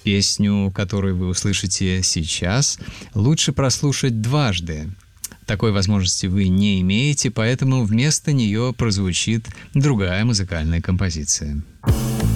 Песню, которую вы услышите сейчас, лучше прослушать дважды. Такой возможности вы не имеете, поэтому вместо нее прозвучит другая музыкальная композиция.